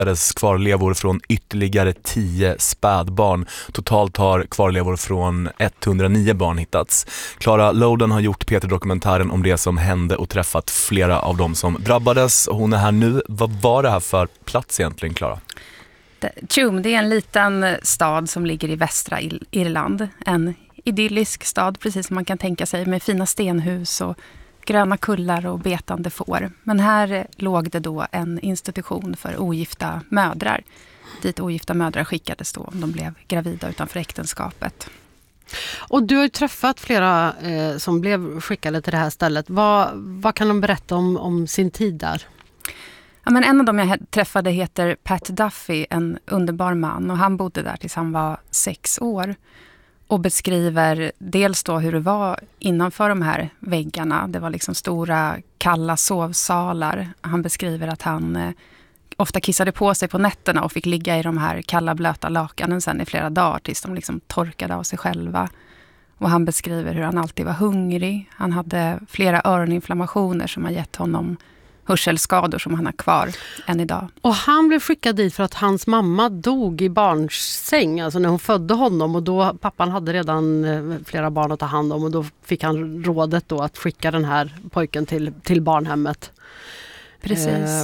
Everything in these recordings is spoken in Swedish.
hittades kvarlevor från ytterligare 10 spädbarn. Totalt har kvarlevor från 109 barn hittats. Clara Loden har gjort P3-dokumentären om det som hände och träffat flera av dem som drabbades. Hon är här nu. Vad var det här för plats egentligen, Clara? Tuam, det är en liten stad som ligger i västra Irland. En idyllisk stad, precis som man kan tänka sig, med fina stenhus och gröna kullar och betande får. Men här låg det då en institution för ogifta mödrar. Dit ogifta mödrar skickades då om de blev gravida utanför äktenskapet. Och du har ju träffat flera som blev skickade till det här stället. Vad kan de berätta om sin tid där? Ja, men en av dem jag träffade heter Pat Duffy, en underbar man. Och han bodde där tills han var 6 år. Och beskriver dels då hur det var innanför de här väggarna. Det var liksom stora, kalla sovsalar. Han beskriver att han ofta kissade på sig på nätterna och fick ligga i de här kalla, blöta lakanen sen i flera dagar tills de liksom torkade av sig själva. Och han beskriver hur han alltid var hungrig. Han hade flera öroninflammationer som har gett honom hörselskador som han har kvar än idag. Och han blev skickad dit för att hans mamma dog i barnsäng, alltså när hon födde honom, och då pappan hade redan flera barn att ta hand om, och då fick han rådet då att skicka den här pojken till barnhemmet. Precis.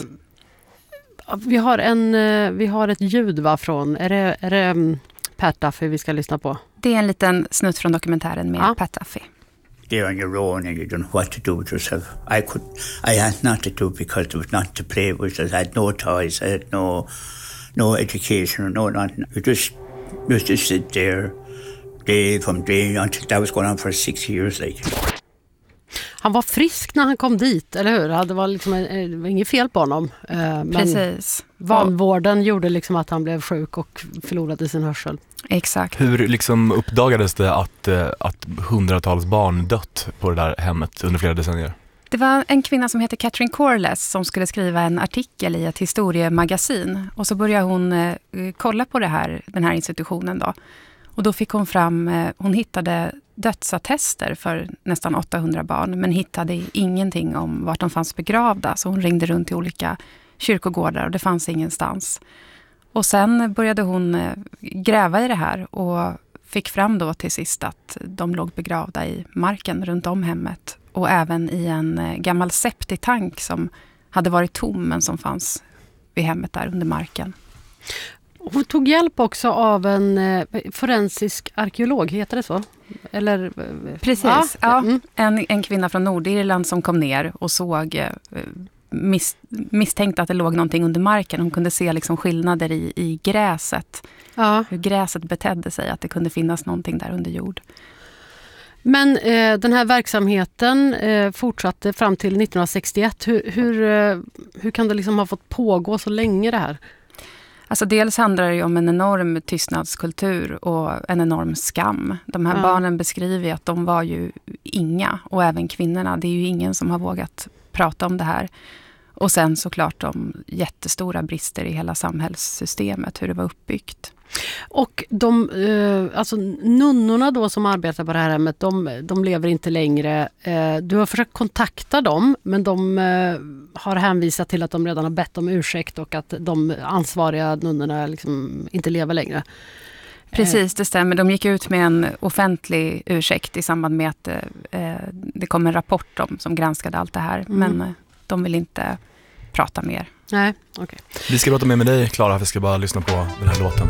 Vi har ett ljud från, är det Pat Duffy vi ska lyssna på? Det är en liten snutt från dokumentären med Pat Duffy. You're on your own and you don't know what to do with yourself. I had not to do because there was not to play with. I had no toys, I had no education, no nothing. You just sit there day from day until that was going on for 6 years like. Han var frisk när han kom dit, eller hur? Det var liksom inget fel på honom. Precis. Vanvården gjorde liksom att han blev sjuk och förlorade sin hörsel. Exakt. Hur liksom uppdagades det att hundratals barn dött på det där hemmet under flera decennier? Det var en kvinna som heter Catherine Corless som skulle skriva en artikel i ett historiemagasin. Och så började hon kolla på den här institutionen då. Och då fick hon hittade dödsattester för nästan 800 barn, men hittade ingenting om vart de fanns begravda. Så hon ringde runt till olika kyrkogårdar och det fanns ingenstans. Och sen började hon gräva i det här och fick fram då till sist att de låg begravda i marken runt om hemmet. Och även i en gammal septitank som hade varit tom men som fanns vid hemmet där under marken. Hon tog hjälp också av en forensisk arkeolog, heter det så? Eller, precis, ja. En kvinna från Nordirland som kom ner och såg, misstänkte att det låg någonting under marken. Hon kunde se liksom skillnader i gräset. Ja. Hur gräset betedde sig, att det kunde finnas någonting där under jord. Men den här verksamheten fortsatte fram till 1961. Hur kan det liksom ha fått pågå så länge det här? Alltså dels handlar det ju om en enorm tystnadskultur och en enorm skam. De här barnen beskriver att de var ju inga, och även kvinnorna. Det är ju ingen som har vågat prata om det här. Och sen såklart de jättestora brister i hela samhällssystemet, hur det var uppbyggt. Och alltså nunnorna då som arbetar på det här hemmet, de lever inte längre. Du har försökt kontakta dem, men de har hänvisat till att de redan har bett om ursäkt och att de ansvariga nunnorna liksom inte lever längre. Precis, det stämmer. De gick ut med en offentlig ursäkt i samband med att det kom en rapport som granskade allt det här. Men de vill inte prata mer. Nej, okej. Vi ska prata mer med dig, Clara. Vi ska bara lyssna på den här låten.